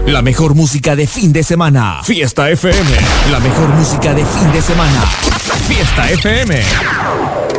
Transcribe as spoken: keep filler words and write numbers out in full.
La mejor música de fin de semana. Fiesta F M. La mejor música de fin de semana. Fiesta F M.